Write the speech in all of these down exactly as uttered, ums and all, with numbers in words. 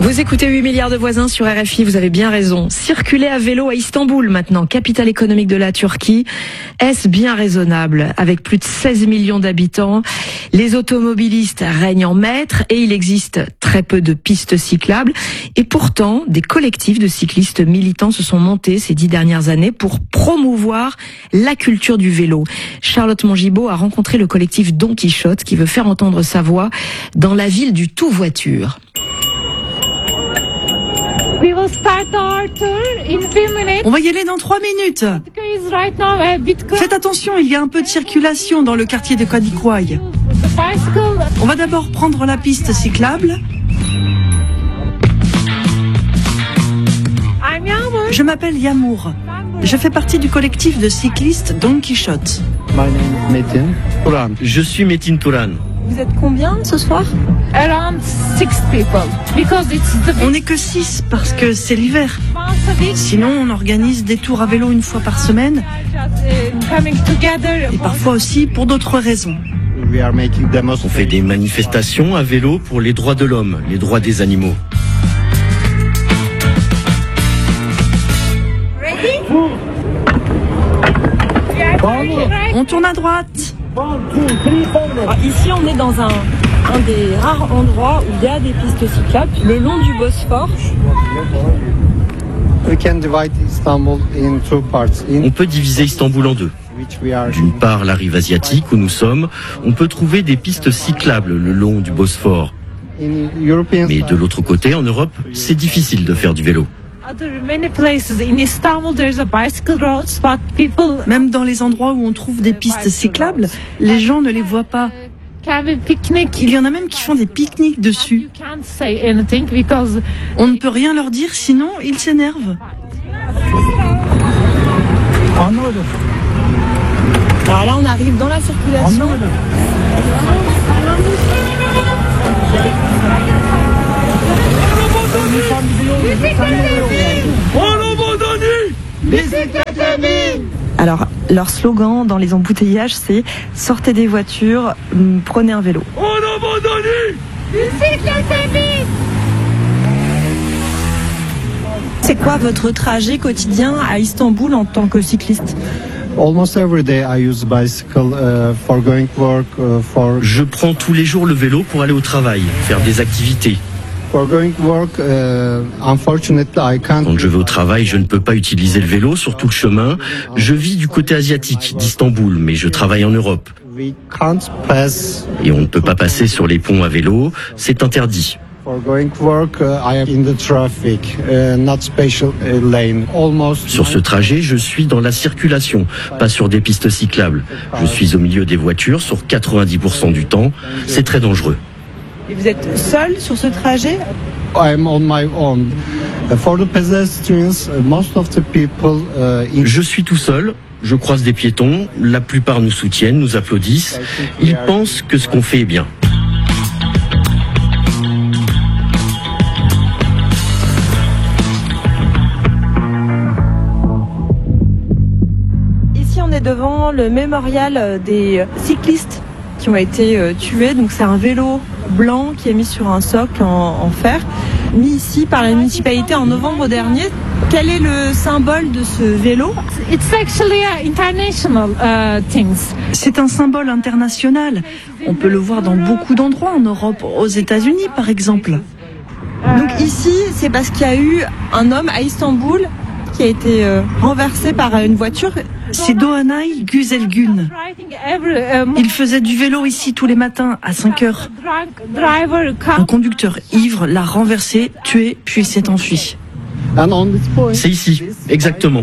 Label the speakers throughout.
Speaker 1: Vous écoutez huit milliards de voisins sur R F I, vous avez bien raison. Circuler à vélo à Istanbul maintenant, capitale économique de la Turquie, est-ce bien raisonnable? Avec plus de seize millions d'habitants, les automobilistes règnent en maître et il existe très peu de pistes cyclables. Et pourtant, des collectifs de cyclistes militants se sont montés ces dix dernières années pour promouvoir la culture du vélo. Charlotte Mongibaud a rencontré le collectif Don Quichotte qui veut faire entendre sa voix dans la ville du tout voiture.
Speaker 2: On va y aller dans trois minutes. Faites attention, il y a un peu de circulation dans le quartier de Kadıköy. On va d'abord prendre la piste cyclable. Je m'appelle Yamour. Je fais partie du collectif de cyclistes Don Quichotte.
Speaker 3: Je suis Metin Touran.
Speaker 1: Vous êtes combien ce soir?
Speaker 4: Around six people. Because it's the...
Speaker 2: On n'est que six parce que c'est l'hiver. Sinon, on organise des tours à vélo une fois par semaine. Et parfois aussi pour d'autres raisons.
Speaker 3: On fait des manifestations à vélo pour les droits de l'homme, les droits des animaux.
Speaker 2: On tourne à droite.
Speaker 1: Alors, ici, on est dans un, un des rares endroits où il y a des pistes cyclables, le long du Bosphore.
Speaker 3: On peut diviser Istanbul en deux. D'une part, la rive asiatique où nous sommes, on peut trouver des pistes cyclables le long du Bosphore. Mais de l'autre côté, en Europe, c'est difficile de faire du vélo.
Speaker 2: Même dans les endroits où on trouve des pistes cyclables, les gens ne les voient pas. Il y en a même qui font des pique-niques dessus. On ne peut rien leur dire, sinon ils s'énervent.
Speaker 1: Alors là, on arrive dans la circulation. Alors, leur slogan dans les embouteillages, c'est « Sortez des voitures, prenez un vélo ». C'est quoi votre trajet quotidien à Istanbul en tant que cycliste ?
Speaker 3: Je prends tous les jours le vélo pour aller au travail, faire des activités. Quand je vais au travail, je ne peux pas utiliser le vélo sur tout le chemin. Je vis du côté asiatique d'Istanbul, mais je travaille en Europe. Et on ne peut pas passer sur les ponts à vélo, c'est interdit. Sur ce trajet, je suis dans la circulation, pas sur des pistes cyclables. Je suis au milieu des voitures sur quatre-vingt-dix pour cent du temps. C'est très dangereux.
Speaker 1: Et vous êtes seul sur ce trajet?
Speaker 3: Je suis tout seul. Je croise des piétons. La plupart nous soutiennent, nous applaudissent. Ils pensent que ce qu'on fait est bien.
Speaker 1: Ici, on est devant le mémorial des cyclistes qui ont été tués. Donc c'est un vélo blanc qui est mis sur un socle en, en fer, mis ici par la municipalité en novembre dernier. Quel est le symbole de ce vélo?
Speaker 4: It's actually international uh, things.
Speaker 2: C'est un symbole international. On peut le voir dans beaucoup d'endroits en Europe, aux États-Unis par exemple.
Speaker 1: Donc ici, c'est parce qu'il y a eu un homme à Istanbul qui a été euh, renversé par une voiture.
Speaker 2: C'est Doğanay Güzelgün. Il faisait du vélo ici tous les matins à cinq heures. Un conducteur ivre l'a renversé, tué, puis s'est enfui.
Speaker 3: C'est ici, exactement,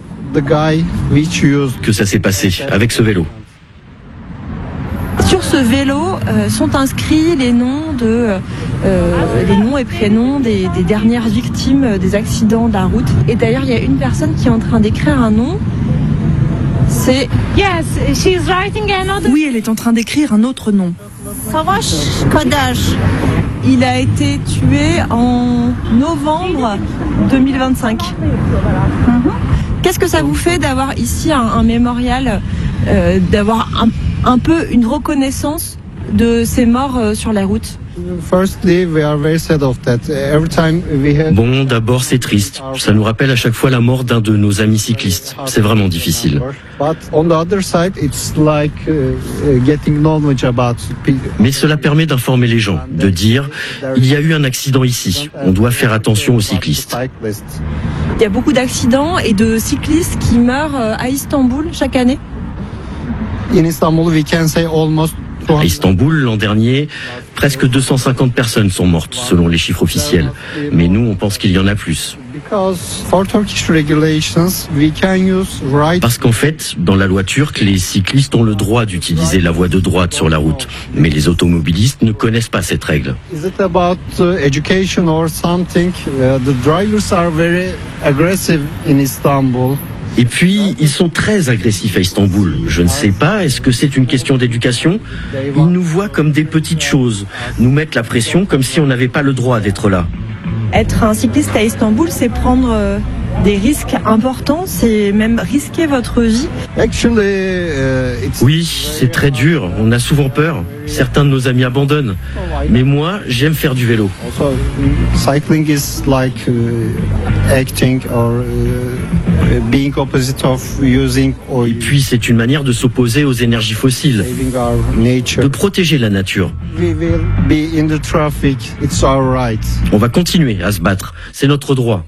Speaker 3: que ça s'est passé, avec ce vélo.
Speaker 1: Sur ce vélo euh, sont inscrits les noms de euh, les noms et prénoms des, des dernières victimes des accidents de la route. Et d'ailleurs, il y a une personne qui est en train d'écrire un nom. C'est
Speaker 4: Yes, she's writing another.
Speaker 2: Oui, elle est en train d'écrire un autre nom.
Speaker 1: Savaş Kadaş. Il a été tué en novembre deux mille vingt-cinq. Mm-hmm. Qu'est-ce que ça vous fait d'avoir ici un, un mémorial, euh, d'avoir un, un peu une reconnaissance de ces morts euh, sur la route?
Speaker 3: Bon, d'abord c'est triste. Ça nous rappelle à chaque fois la mort d'un de nos amis cyclistes. C'est vraiment difficile. Mais cela permet d'informer les gens, de dire il y a eu un accident ici. On doit faire attention aux cyclistes.
Speaker 5: Il y a beaucoup d'accidents et de cyclistes qui meurent à Istanbul chaque année.
Speaker 3: À Istanbul, l'an dernier, presque deux cent cinquante personnes sont mortes, selon les chiffres officiels. Mais nous, on pense qu'il y en a plus. Parce qu'en fait, dans la loi turque, les cyclistes ont le droit d'utiliser la voie de droite sur la route. Mais les automobilistes ne connaissent pas cette règle. Et puis, ils sont très agressifs à Istanbul. Je ne sais pas, est-ce que c'est une question d'éducation? Ils nous voient comme des petites choses, nous mettent la pression comme si on n'avait pas le droit d'être là.
Speaker 5: Être un cycliste à Istanbul, c'est prendre des risques importants, c'est même risquer votre vie.
Speaker 3: Oui, c'est très dur, on a souvent peur. Certains de nos amis abandonnent. Mais moi, j'aime faire du vélo. Et puis, c'est une manière de s'opposer aux énergies fossiles, de protéger la nature. On va continuer à se battre, c'est notre droit.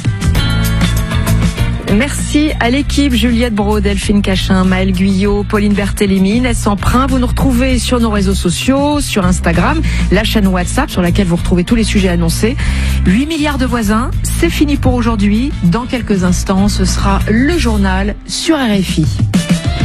Speaker 1: Merci à l'équipe, Juliette Brault, Delphine Cachin, Maëlle Guyot, Pauline Berthélémy, Inès Emprunt. Vous nous retrouvez sur nos réseaux sociaux, sur Instagram, la chaîne WhatsApp sur laquelle vous retrouvez tous les sujets annoncés. huit milliards de voisins, c'est fini pour aujourd'hui. Dans quelques instants, ce sera le journal sur R F I.